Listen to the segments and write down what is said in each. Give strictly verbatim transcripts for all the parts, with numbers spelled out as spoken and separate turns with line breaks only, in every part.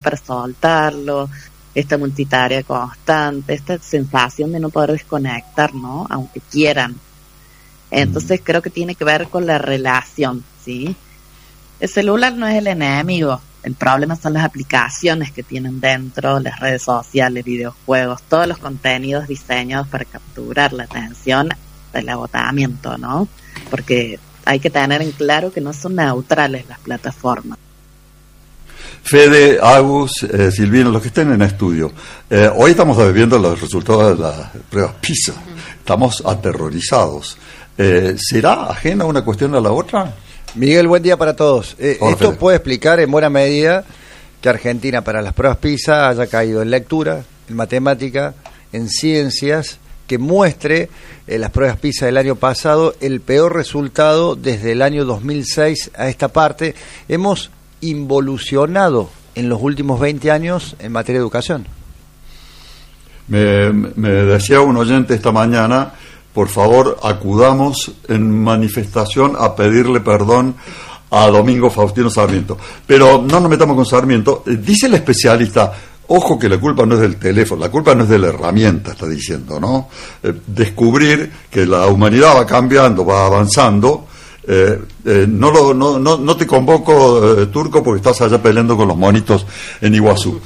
para soltarlo, esta multitarea constante, esta sensación de no poder desconectar, ¿no? Aunque quieran. Entonces mm. creo que tiene que ver con la relación, ¿sí? El celular no es el enemigo, el problema son las aplicaciones que tienen dentro, las redes sociales, videojuegos, todos los contenidos diseñados para capturar la atención, el agotamiento, ¿no? Porque hay que tener en claro que no son neutrales las plataformas.
Fede, Agus, eh, Silvina, los que estén en estudio, eh, hoy estamos viendo los resultados de las pruebas PISA, estamos aterrorizados. Eh, ¿Será ajena una cuestión a la otra?
Miguel, buen día para todos. Eh,
Hola,
esto
Fede.
puede explicar en buena medida que Argentina para las pruebas PISA haya caído en lectura, en matemática, en ciencias, que muestre en las pruebas PISA del año pasado el peor resultado desde el año dos mil seis a esta parte. Hemos involucionado en los últimos veinte años en materia de educación.
Me, me decía un oyente esta mañana, por favor acudamos en manifestación a pedirle perdón a Domingo Faustino Sarmiento. Pero no nos metamos con Sarmiento. Dice el especialista, ojo que la culpa no es del teléfono, la culpa no es de la herramienta, está diciendo, ¿no? Eh, descubrir que la humanidad va cambiando, va avanzando. Eh, eh, no, lo, no, no, no te convoco, eh, Turco, porque estás allá peleando con los monitos en Iguazú.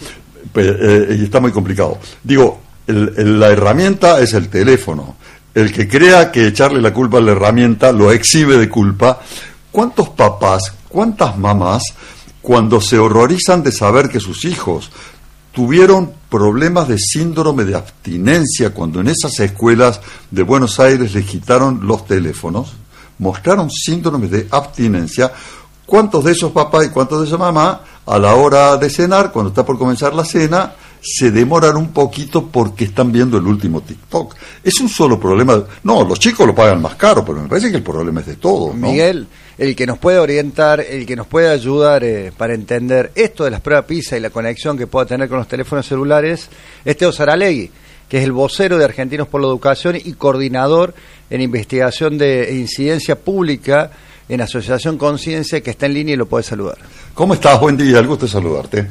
Eh, eh, y está muy complicado. Digo, el, el, la herramienta es el teléfono. El que crea que echarle la culpa a la herramienta lo exhibe de culpa. ¿Cuántos papás, cuántas mamás, cuando se horrorizan de saber que sus hijos tuvieron problemas de síndrome de abstinencia cuando en esas escuelas de Buenos Aires les quitaron los teléfonos, mostraron síndrome de abstinencia? ¿Cuántos de esos papás y cuántos de esa mamá, a la hora de cenar, cuando está por comenzar la cena, se demoran un poquito porque están viendo el último TikTok? Es un solo problema. No, los chicos lo pagan más caro, pero me parece que el problema es de todos, ¿no?
Miguel, el que nos puede orientar, el que nos puede ayudar eh, para entender esto de las pruebas PISA y la conexión que pueda tener con los teléfonos celulares, es Teo Saralegui, que es el vocero de Argentinos por la Educación y coordinador en investigación de incidencia pública en Asociación Conciencia, que está en línea y lo puede saludar.
¿Cómo estás? Buen día, el gusto de saludarte.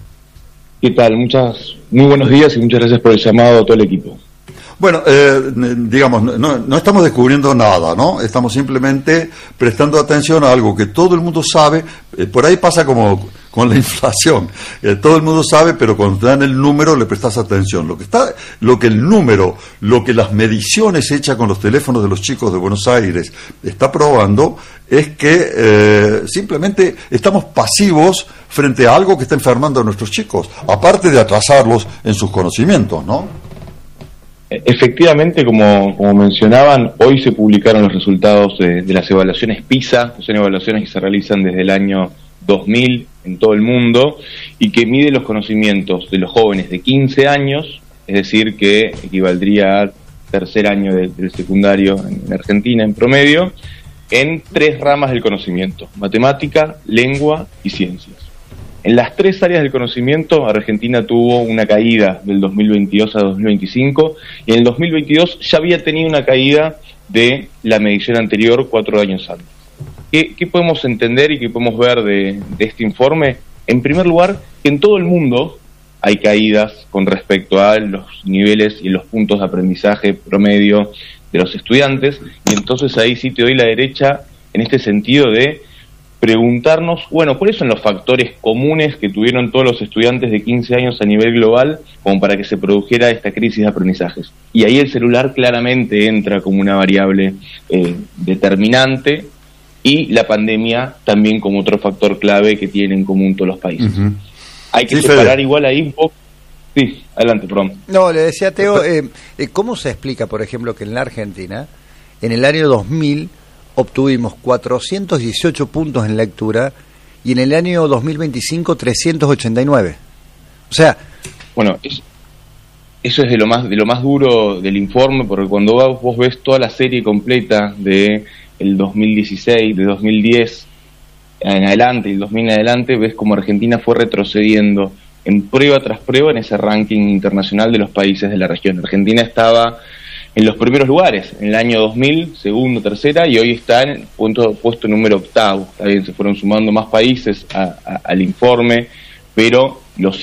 ¿Qué tal? Muchas, muy buenos días y muchas gracias por el llamado a todo el equipo.
Bueno, eh, digamos, no, no estamos descubriendo nada, ¿no? Estamos simplemente prestando atención a algo que todo el mundo sabe. Eh, por ahí pasa como con la inflación. Eh, todo el mundo sabe, pero cuando te dan el número le prestas atención. Lo que está, lo que el número, lo que las mediciones hechas con los teléfonos de los chicos de Buenos Aires está probando es que eh, simplemente estamos pasivos frente a algo que está enfermando a nuestros chicos, aparte de atrasarlos en sus conocimientos, ¿no?
Efectivamente, como, como mencionaban, hoy se publicaron los resultados de, de las evaluaciones PISA, que son evaluaciones que se realizan desde el año dos mil en todo el mundo y que miden los conocimientos de los jóvenes de quince años, es decir, que equivaldría al tercer año de, del secundario en, en Argentina en promedio, en tres ramas del conocimiento: matemática, lengua y ciencias. En las tres áreas del conocimiento, Argentina tuvo una caída del dos mil veintidós a dos mil veinticinco, y en el dos mil veintidós ya había tenido una caída de la medición anterior cuatro años antes. ¿Qué, qué podemos entender y qué podemos ver de, de este informe? En primer lugar, que en todo el mundo hay caídas con respecto a los niveles y los puntos de aprendizaje promedio de los estudiantes, y entonces ahí sí te doy la derecha en este sentido de preguntarnos, bueno, ¿cuáles son los factores comunes que tuvieron todos los estudiantes de quince años a nivel global como para que se produjera esta crisis de aprendizajes? Y ahí el celular claramente entra como una variable eh, determinante, y la pandemia también como otro factor clave que tienen en común todos los países. Uh-huh. Hay que sí, separar Fede. Igual ahí un poco. Sí, adelante, perdón.
No, le decía a Teo, eh, eh, ¿cómo se explica, por ejemplo, que en la Argentina, en el año dos mil, obtuvimos cuatrocientos dieciocho puntos en lectura y en el año dos mil veinticinco trescientos ochenta y nueve? O sea,
bueno, es, eso es de lo más de lo más duro del informe, porque cuando vos, vos ves toda la serie completa de el dos mil dieciséis, de dos mil diez en adelante, y el dos mil en adelante, ves como Argentina fue retrocediendo en prueba tras prueba en ese ranking internacional de los países de la región. Argentina estaba en los primeros lugares, en el año dos mil, segundo, tercera, y hoy está en punto, puesto número octavo. Está bien, se fueron sumando más países a, a, al informe, pero los